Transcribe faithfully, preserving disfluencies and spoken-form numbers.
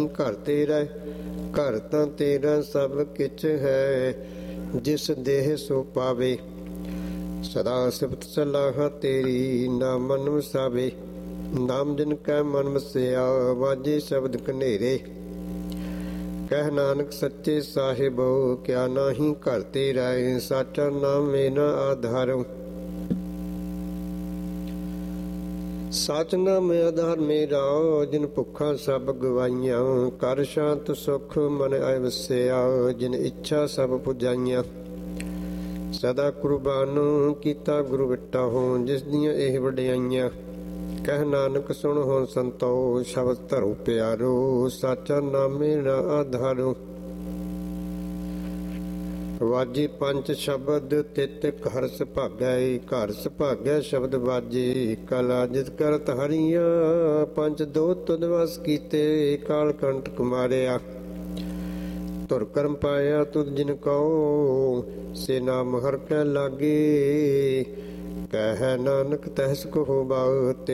ਘਰ ਤੇਰਾ ਘਰ ਤਾਂ ਤੇਰਾ ਸਭ ਕਿਛ ਹੈ, ਜਿਸ ਦੇਹ ਸੋ ਪਾਵੇ। ਸਦਾ ਸਿਫਤ ਸਲਾਹ ਤੇਰੀ, ਨਾ ਮਨ ਵਸਾਵੇ। ਨਾਮ ਜਿਨ ਕੈ ਮਨ ਵਸਿਆ, ਵਾਜੇ ਸ਼ਬਦ ਕਨੇਰੇ। ਕਹਿ ਨਾਨਕ ਸੱਚੇ ਸਾਹਿਬ, ਕਿਆ ਨਾਹੀ ਘਰ ਤੇਰਾ। ਸਾਚਾ ਨਾਮ ਮੇਰਾ ਆਧਾਰੁ। ਸਚ ਨਾਮ ਆਧਾਰ ਮੇਰਾ, ਜਿਨ ਭੁੱਖਾਂ ਸਭ ਗਵਾਈਆਂ। ਕਰ ਸ਼ਾਂਤ ਸੁਖ ਮਨ ਆਇ ਵਸਿਆ, ਜਿਨ ਇੱਛਾ ਸਭ ਪੁਜਾਈਆਂ। ਸਦਾ ਕੁਰਬਾਨ ਕੀਤਾ ਗੁਰੂ ਵਿਟਾ ਹੋ, ਜਿਸ ਦੀਆਂ ਇਹ ਵਡਿਆਈਆਂ। ਕਹਿ ਨਾਨਕ ਸੁਣ ਹੋ ਸੰਤੋ, ਸ਼ਬਦ ਧਰੋ ਪਿਆਰੋ। ਸਾਚਾ ਨਾਮ ਮੇਰਾ ਆਧਾਰੁ। ਵਾਜੇ ਪੰਜ ਸ਼ਬਦ ਤਿਤ ਘਰ ਸੁਭਾਗੈ। ਘਰ ਸੁਭਾਗੈ ਸ਼ਬਦ ਵਾਜੇ, ਕਲਾ ਜਿਤ ਕਰਤ ਹਰੀਆਂ। ਪੰਜ ਦੋ ਤੁਧ ਵਸ ਕੀਤੇ, ਕਾਲ ਕੰਟਕ ਮਾਰਿਆ। ਧੁਰ ਕਰਮ ਪਾਇਆ ਤੁਧ ਜਿਨ ਕਉ, ਸੇ ਨਾਮ ਹਰਿ ਕੈ ਲਾਗੇ। ਕਹਿ ਨਾਨਕ ਤਹਿਸ ਕਹੋ ਬਾਤ।